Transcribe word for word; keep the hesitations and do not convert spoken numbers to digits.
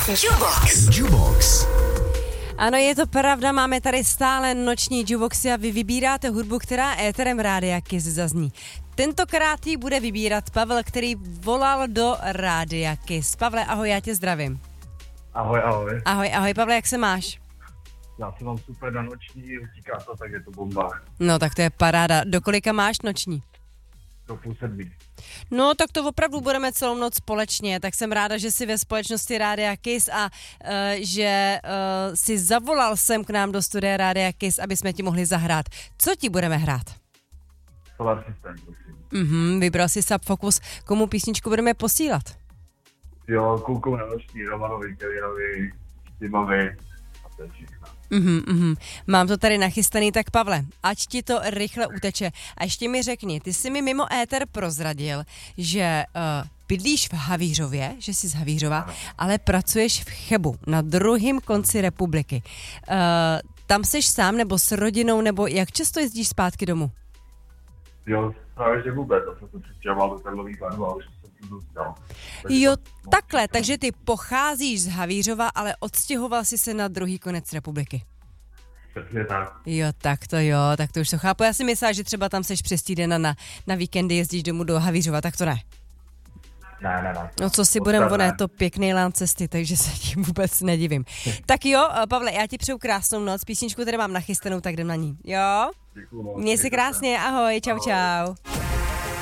Jubox. Jubox. Ano, je to pravda, máme tady stále noční Juboxy a vy vybíráte hudbu, která éterem Rádia Kiss zazní. Tentokrát ji bude vybírat Pavel, který volal do Rádia Kiss. Pavle, ahoj, já tě zdravím. Ahoj, ahoj. Ahoj, ahoj, Pavle, jak se máš? Já se mám super na noční, utíká to, tak je to bomba. No, tak to je paráda. Do kolika máš noční? Do půl sedmí. No, tak to opravdu budeme celou noc společně, tak jsem ráda, že jsi ve společnosti Rádia Kiss a uh, že uh, jsi zavolal sem k nám do studia Rádia Kiss, aby jsme ti mohli zahrát. Co ti budeme hrát? Solar System, prosím. Mhm, vybral jsi Subfocus. Komu písničku budeme posílat? Jo, koukou na noční, Romanovi, Kevinovi, Timovi a to je všechno. Mhm, mhm. Mám to tady nachystaný, tak Pavle, ať ti to rychle uteče. A ještě mi řekni, ty jsi mi mimo éter prozradil, že uh, bydlíš v Havířově, že jsi z Havířova, ano. Ale pracuješ v Chebu, na druhém konci republiky. Uh, tam jsi sám nebo s rodinou, nebo jak často jezdíš zpátky domů? Jo, právě že vůbec, já jsem se přestěhoval do Karlových Varů a už jsem tu zůstal. Jo, takhle, takže ty pocházíš z Havířova, ale odstěhoval jsi se na druhý konec republiky. Přesně tak. Jo, tak to jo, tak to už to chápu. Já si myslela, že třeba tam seš přes týden a na, na víkendy jezdíš domů do Havířova, tak to ne. Ne, ne, ne. No co si budem, ono je to pěkný lán cesty, takže se tím vůbec nedivím. Tak jo, Pavle, já ti přeju krásnou noc, písničku tady mám nachystanou, tak jdem na ní. Jo? Děkuju moc. Měj si krásně, ahoj, čau, čau.